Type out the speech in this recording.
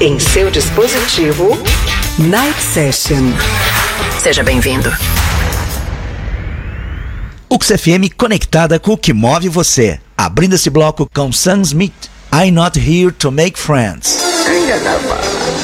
em seu dispositivo. Night Session. Seja bem-vindo. UX FM conectada com o que move você. Abrindo esse bloco com Sam Smith, I'm Not Here to Make Friends.